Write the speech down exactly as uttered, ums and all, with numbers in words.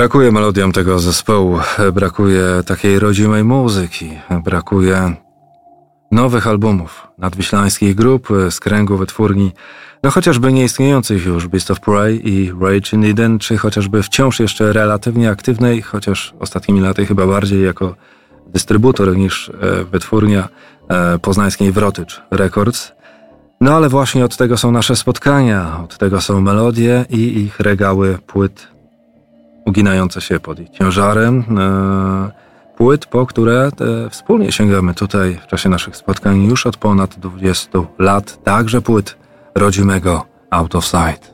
Brakuje melodiom tego zespołu, brakuje takiej rodzimej muzyki, brakuje nowych albumów nadwiślańskich grup z kręgu wytwórni, no chociażby nieistniejących już Beast of Prey i Rage in Eden, czy chociażby wciąż jeszcze relatywnie aktywnej, chociaż ostatnimi laty chyba bardziej jako dystrybutor niż wytwórnia poznańskiej Wrotycz Records. No ale właśnie od tego są nasze spotkania, od tego są melodie i ich regały płyt uginające się pod ich ciężarem. Płyt, po które wspólnie sięgamy tutaj w czasie naszych spotkań już od ponad dwudziestu lat, także płyt rodzimego Out of Sight.